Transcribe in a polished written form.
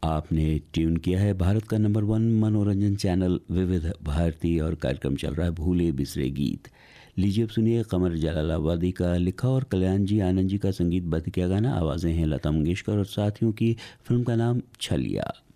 आपने ट्यून किया है भारत का नंबर 1 मनोरंजन चैनल विविध भारती और कार्यक्रम चल रहा है भूले बिसरे गीत। लीजिए अब सुनिए कमर जलालाबादी का लिखा और कल्याण जी आनंद जी का संगीतबद्ध किया गाना। आवाज़ें हैं लता मंगेशकर और साथियों की। फिल्म का नाम छलिया।